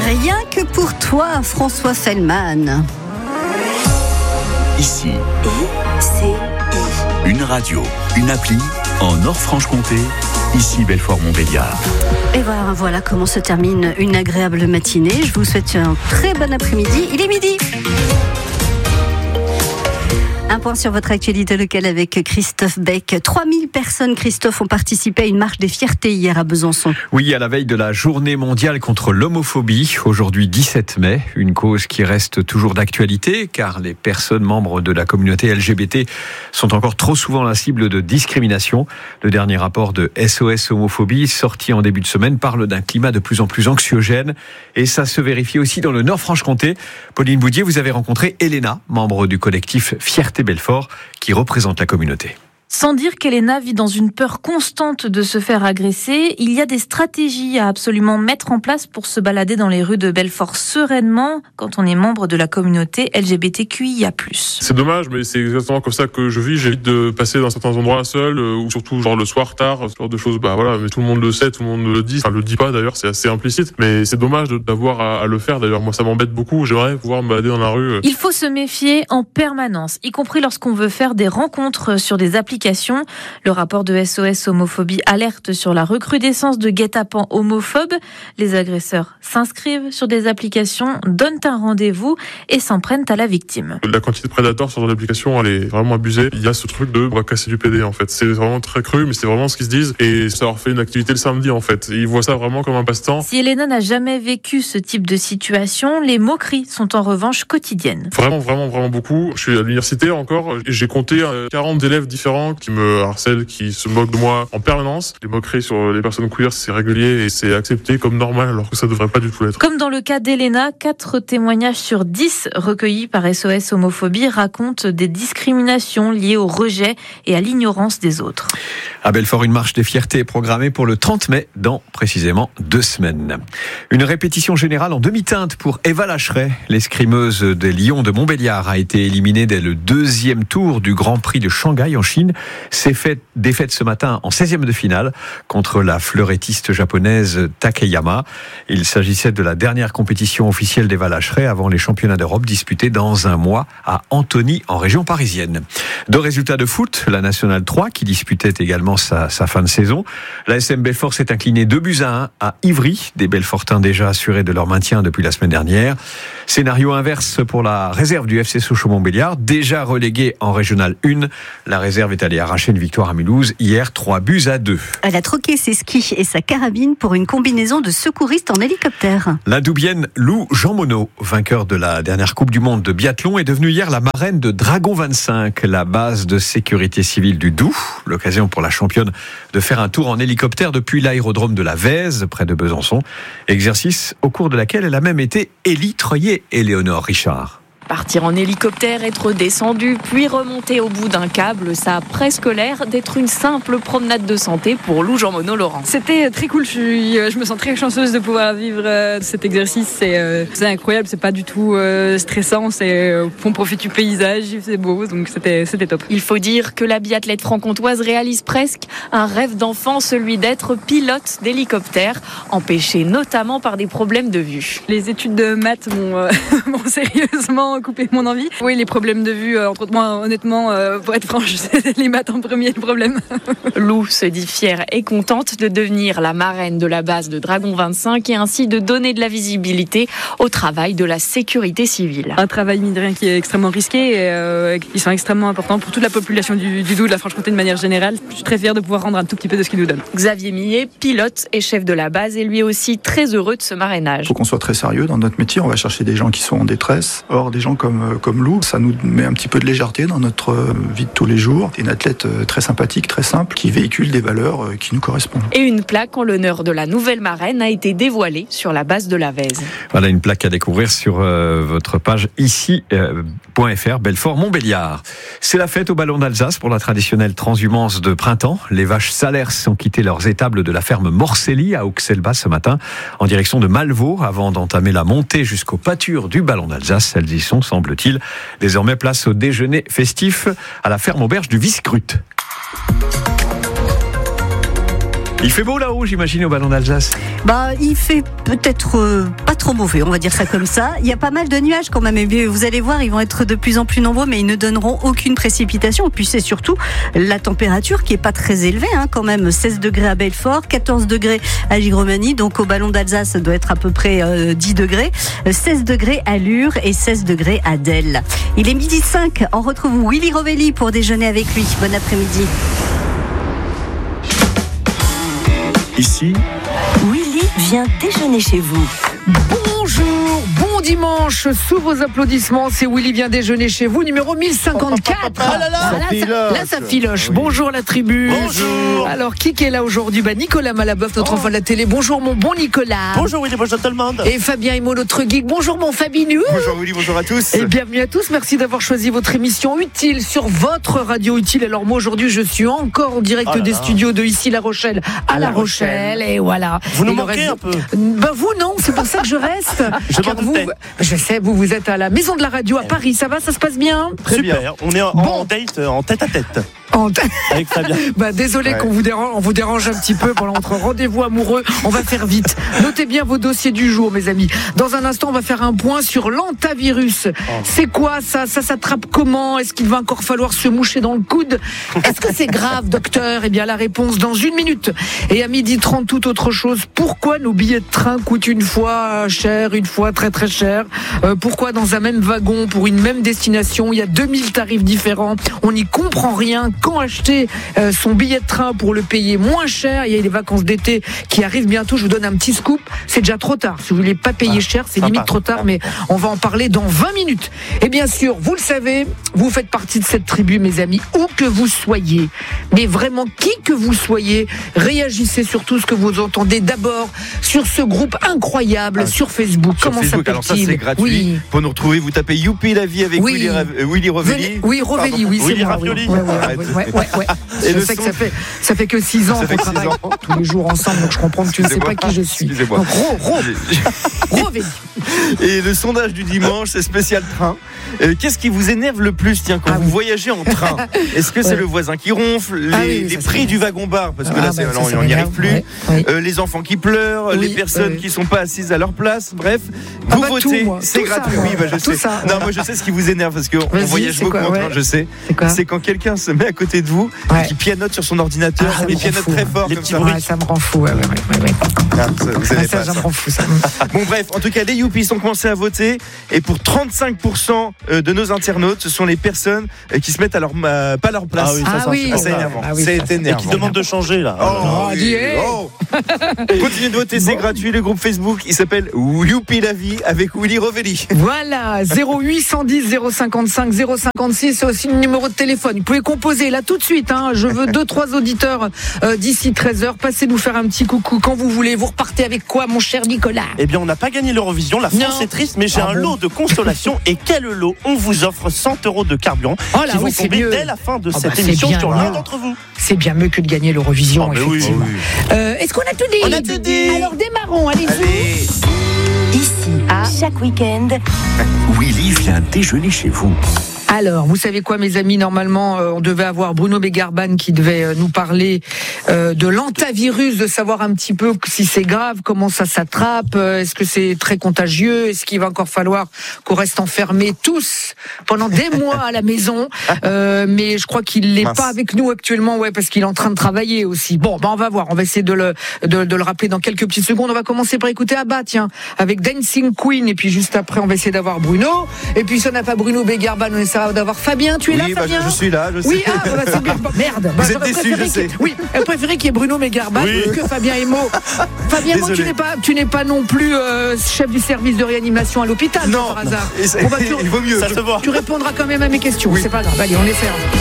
Rien que pour toi, François Fellman. Ici, I-C-I. une radio, une appli en Nord-Franche-Comté. Ici, Belfort-Montbéliard. Et voilà comment se termine une agréable matinée. Je vous souhaite un très bon après-midi. Il est midi. Un point sur votre actualité locale avec Christophe Beck. 3000 personnes, Christophe, ont participé à une marche des fiertés hier à Besançon. Oui, à la veille de la journée mondiale contre l'homophobie, aujourd'hui 17 mai, une cause qui reste toujours d'actualité car les personnes membres de la communauté LGBT sont encore trop souvent la cible de discrimination. Le dernier rapport de SOS Homophobie, sorti en début de semaine, parle d'un climat de plus en plus anxiogène et ça se vérifie aussi dans le Nord-Franche-Comté. Pauline Boudier, vous avez rencontré Elena, membre du collectif Fierté Belfort, qui représente la communauté. Sans dire qu'Elena vit dans une peur constante de se faire agresser, il y a des stratégies à absolument mettre en place pour se balader dans les rues de Belfort sereinement quand on est membre de la communauté LGBTQIA+. C'est dommage, mais c'est exactement comme ça que je vis. J'évite de passer dans certains endroits seul, ou surtout genre le soir tard, ce genre de choses. Mais tout le monde le sait, tout le monde le dit. Enfin, le dit pas d'ailleurs, c'est assez implicite, mais c'est dommage d'avoir à le faire. D'ailleurs, moi, ça m'embête beaucoup. J'aimerais pouvoir me balader dans la rue. Il faut se méfier en permanence, y compris lorsqu'on veut faire des rencontres sur des applications. Le rapport de SOS Homophobie alerte sur la recrudescence de guet-apens homophobes. Les agresseurs s'inscrivent sur des applications, donnent un rendez-vous et s'en prennent à la victime. La quantité de prédateurs sur l'application, elle est vraiment abusée. Il y a ce truc de bras cassés du PD, en fait. C'est vraiment très cru, mais c'est vraiment ce qu'ils se disent. Et ça leur fait une activité le samedi, en fait. Ils voient ça vraiment comme un passe-temps. Si Elena n'a jamais vécu ce type de situation, les moqueries sont en revanche quotidiennes. Vraiment beaucoup. Je suis à l'université encore. J'ai compté 40 élèves différents qui me harcèlent, qui se moquent de moi en permanence. Les moqueries sur les personnes queer, c'est régulier et c'est accepté comme normal alors que ça devrait pas du tout l'être. Comme dans le cas d'Elena, 4 témoignages sur 10 recueillis par SOS Homophobie racontent des discriminations liées au rejet et à l'ignorance des autres. À Belfort, une marche des fiertés est programmée pour le 30 mai, dans précisément 2 semaines. Une répétition générale en demi-teinte pour Eva Lacheret. L'escrimeuse des Lions de Montbéliard a été éliminée dès le 2e tour du Grand Prix de Shanghai en Chine. C'est défaite ce matin en 16e de finale contre la fleurettiste japonaise Takeyama. Il s'agissait de la dernière compétition officielle d'Eva Lacheret avant les championnats d'Europe disputés dans un mois à Antony en région parisienne. 2 résultats de foot, la Nationale 3 qui disputait également sa fin de saison. La SM Belfort s'est inclinée 2-1 à Ivry, des Belfortins déjà assurés de leur maintien depuis la semaine dernière. Scénario inverse pour la réserve du FC Sochaux-Montbéliard, déjà reléguée en Régionale 1. La réserve est allée arracher une victoire à Mulhouse hier, 3-2. Elle a troqué ses skis et sa carabine pour une combinaison de secouristes en hélicoptère. La Doubienne Lou Jean Monod, vainqueur de la dernière Coupe du Monde de biathlon, est devenue hier la marraine de Dragon 25, la base de sécurité civile du Doubs. L'occasion pour la championne de faire un tour en hélicoptère depuis l'aérodrome de la Vèze, près de Besançon. Exercice au cours de laquelle elle a même été élitreillée, Éléonore Richard. Partir en hélicoptère, être descendu, puis remonter au bout d'un câble, ça a presque l'air d'être une simple promenade de santé pour Lou Jean Monod Laurent. C'était très cool, je me sens très chanceuse de pouvoir vivre cet exercice. C'est incroyable, c'est pas du tout stressant, on profite du paysage, c'est beau, donc c'était top. Il faut dire que la biathlète franc-comtoise réalise presque un rêve d'enfant, celui d'être pilote d'hélicoptère, empêché notamment par des problèmes de vue. Les études de maths m'ont sérieusement coupé mon envie. Oui, les problèmes de vue, entre autres, moi, honnêtement, pour être franche, c'est les maths en premier le problème. Lou se dit fière et contente de devenir la marraine de la base de Dragon 25 et ainsi de donner de la visibilité au travail de la sécurité civile. Un travail, mine de rien, qui est extrêmement risqué et qui sont extrêmement importants pour toute la population du Doubs, de la Franche-Comté de manière générale. Je suis très fière de pouvoir rendre un tout petit peu de ce qu'ils nous donnent. Xavier Millet, pilote et chef de la base, est lui aussi très heureux de ce marrainage. Il faut qu'on soit très sérieux dans notre métier. On va chercher des gens qui sont en détresse. Or, des gens comme Lou, ça nous met un petit peu de légèreté dans notre vie de tous les jours. C'est une athlète très sympathique, très simple, qui véhicule des valeurs qui nous correspondent. Et une plaque en l'honneur de la nouvelle marraine a été dévoilée sur la base de la Vèze. Voilà une plaque à découvrir sur votre page ici.fr Belfort-Montbéliard. C'est la fête au Ballon d'Alsace pour la traditionnelle transhumance de printemps. Les vaches Salers ont quitté leurs étables de la ferme Morcelli à Auxelbas ce matin en direction de Malvaux avant d'entamer la montée jusqu'au pâture du Ballon d'Alsace. Elles y sont, semble-t-il. Désormais, place au déjeuner festif à la ferme auberge du Viscrut. Il fait beau là-haut, j'imagine, au Ballon d'Alsace. Il fait peut-être pas trop mauvais, on va dire ça comme ça. Il y a pas mal de nuages quand même. Et vous allez voir, ils vont être de plus en plus nombreux, mais ils ne donneront aucune précipitation. Puis c'est surtout la température qui est pas très élevée, quand même. 16 degrés à Belfort, 14 degrés à Giromagny. Donc au Ballon d'Alsace, ça doit être à peu près 10 degrés. 16 degrés à Lure et 16 degrés à Delle. Il est 12h05. On retrouve Willy Rovelli pour déjeuner avec lui. Bon après-midi. Ici, Willy vient déjeuner chez vous. Bonjour, bon dimanche, sous vos applaudissements, c'est Willy vient déjeuner chez vous, numéro 1054. Ah là là, là ça filoche. Bonjour la tribu. Bonjour. Alors qui est là aujourd'hui? Nicolas Malaboeuf, notre enfant de la télé. Bonjour mon bon Nicolas. Bonjour Willy, bonjour tout le monde. Et Fabien Imo, notre geek. Bonjour mon Fabinou. Bonjour Willy, bonjour à tous. Et bienvenue à tous, merci d'avoir choisi votre émission Utile sur votre radio Utile. Alors moi aujourd'hui je suis encore en direct des studios de ici La Rochelle à La Rochelle. Et voilà. Vous nous manquez un peu. Vous non, c'est pour ça que je reste. Je sais, vous êtes à la Maison de la Radio à Paris, ça va, ça se passe bien? Très bien, on est en date, en tête à tête. Avec Fabien. Désolé qu'on vous dérange un petit peu pendant notre rendez-vous amoureux. On va faire vite. Notez bien vos dossiers du jour, mes amis. Dans un instant, on va faire un point sur l'antavirus. C'est quoi ça? Ça s'attrape comment? Est-ce qu'il va encore falloir se moucher dans le coude? Est-ce que c'est grave, docteur? Eh bien, la réponse dans 1 minute. Et à 12h30, toute autre chose. Pourquoi nos billets de train coûtent une fois cher, une fois très très cher? Pourquoi dans un même wagon, pour une même destination, il y a 2000 tarifs différents? On n'y comprend rien. Quand acheter son billet de train pour le payer moins cher? Il y a les vacances d'été qui arrivent bientôt. Je vous donne un petit scoop. C'est déjà trop tard. Si vous voulez pas payer cher, c'est limite trop tard, mais on va en parler dans 20 minutes. Et bien sûr, vous le savez, vous faites partie de cette tribu, mes amis, où que vous soyez. Mais vraiment, qui que vous soyez, réagissez sur tout ce que vous entendez. D'abord, sur ce groupe incroyable sur Facebook. Comment s'appelle-t-il? Alors ça, c'est gratuit. Pour nous retrouver, vous tapez Youpi la vie avec Willy Rovelli. Oui, Rovelli, oui, c'est moi. Ouais. Je sais que ça fait que 6 ans qu'on travaille tous les jours ensemble, donc je comprends que tu ne sais pas qui je suis. Donc Rovelli. Et le sondage du dimanche, c'est spécial train. Qu'est-ce qui vous énerve le plus, quand vous voyagez en train? Est-ce que c'est le voisin qui ronfle, les prix du wagon-bar, parce que là, on n'y arrive plus, les enfants qui pleurent, les personnes qui ne sont pas assises à leur place, bref, vous votez, c'est gratuit. Je sais. Non, moi je sais ce qui vous énerve, parce qu'on voyage beaucoup en train, je sais. C'est quand quelqu'un se met à côté de vous et qui pianote sur son ordinateur, mais pianote très fort comme ça. Ça me rend fou. Ça me rend fou, ça. Bon, bref, en tout cas, les Youpis ont commencé à voter, et pour 35% de nos internautes, ce sont les personnes qui se mettent à pas à leur place. C'est énervant. C'est énervant. Et qui demandent de changer là. Continuez de voter, c'est gratuit. Le groupe Facebook, il s'appelle Youpi la vie avec Willy Rovelli. Voilà, 0810 055 056, c'est aussi le numéro de téléphone. Vous pouvez composer là tout de suite. Je veux 2-3 auditeurs d'ici 13h. Passez nous faire un petit coucou quand vous voulez. Vous repartez avec quoi, mon cher Nicolas? Eh bien, on n'a pas gagné l'Eurovision. La France est triste, mais j'ai un lot de consolation. Et quel lot? On vous offre 100 € de carburant qui vont tomber dès la fin de cette émission sur l'un d'entre vous. C'est bien mieux que de gagner l'Eurovision, effectivement. Est-ce qu'on a tout dit? On a tout dit. Alors démarrons, allez-y. Ici, chaque week-end, Willy vient déjeuner chez vous. Alors, vous savez quoi, mes amis? Normalement, on devait avoir Bruno Begarban qui devait nous parler de l'antavirus, de savoir un petit peu si c'est grave, comment ça s'attrape, est-ce que c'est très contagieux, est-ce qu'il va encore falloir qu'on reste enfermés tous pendant des mois à la maison. Mais je crois qu'il n'est pas avec nous actuellement, parce qu'il est en train de travailler aussi. Bon, on va voir, on va essayer de le rappeler dans quelques petites secondes. On va commencer par écouter Abba, avec Dancing Queen, et puis juste après, on va essayer d'avoir Bruno. Et puis si on n'a pas Bruno Begarban, on essaiera d'avoir Fabien. Tu es là, Fabien? Je suis là, je sais. Oui, c'est bien. Merde. Vous êtes déçus, je sais. Oui, elle préférait qu'il y ait Bruno Begarban que Fabien Imo. Fabien, moi, tu n'es pas non plus chef du service de réanimation à l'hôpital, par hasard. Il vaut mieux. Tu répondras quand même à mes questions. C'est pas grave. Allez, on essaie.